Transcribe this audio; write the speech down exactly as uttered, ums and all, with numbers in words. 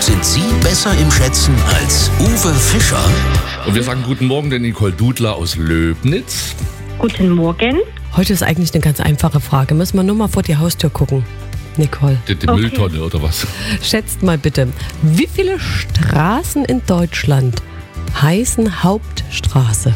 Sind Sie besser im Schätzen als Uwe Fischer? Und wir sagen guten Morgen der Nicole Dudler aus Löbnitz. Guten Morgen. Heute ist eigentlich eine ganz einfache Frage. Müssen wir nur mal vor die Haustür gucken. Nicole. Die, die Okay. Mülltonne oder was? Schätzt mal bitte, wie viele Straßen in Deutschland heißen Hauptstraße?